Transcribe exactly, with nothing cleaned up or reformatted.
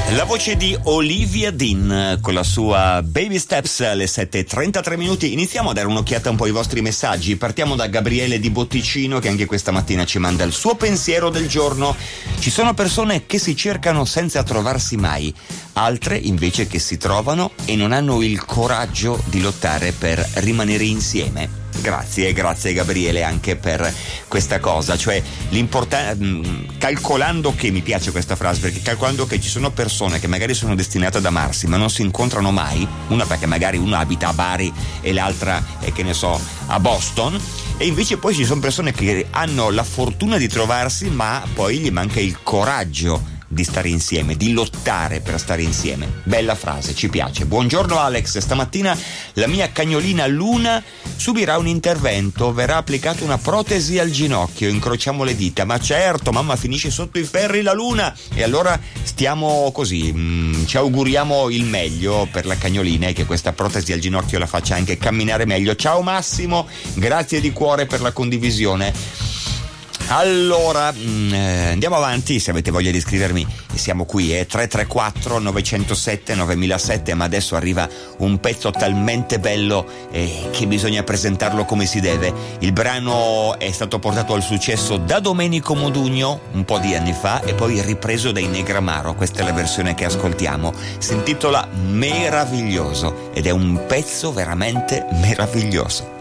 La voce di Olivia Dean con la sua Baby Steps alle sette e trentatré minuti. Iniziamo a dare un'occhiata un po' ai vostri messaggi. Partiamo da Gabriele di Botticino, che anche questa mattina ci manda il suo pensiero del giorno. Ci sono persone che si cercano senza trovarsi mai, altre invece che si trovano e non hanno il coraggio di lottare per rimanere insieme. Grazie, grazie Gabriele anche per questa cosa, cioè l'importante, calcolando che, mi piace questa frase, perché calcolando che ci sono persone che magari sono destinate ad amarsi ma non si incontrano mai, una perché magari una abita a Bari e l'altra è, che ne so, a Boston, e invece poi ci sono persone che hanno la fortuna di trovarsi ma poi gli manca il coraggio di stare insieme, di lottare per stare insieme. Bella frase, ci piace. Buongiorno Alex, stamattina la mia cagnolina Luna subirà un intervento, verrà applicata una protesi al ginocchio, incrociamo le dita. Ma certo, mamma, finisce sotto i ferri la Luna, e allora stiamo così, mh, ci auguriamo il meglio per la cagnolina e che questa protesi al ginocchio la faccia anche camminare meglio. Ciao Massimo, grazie di cuore per la condivisione. Allora, mh, eh, andiamo avanti, se avete voglia di iscrivermi siamo qui, eh, tre tre quattro nove zero sette nove zero zero sette, ma adesso arriva un pezzo talmente bello eh, che bisogna presentarlo come si deve. Il brano è stato portato al successo da Domenico Modugno un po' di anni fa e poi ripreso dai Negramaro. Questa è la versione che ascoltiamo, si intitola Meraviglioso ed è un pezzo veramente meraviglioso.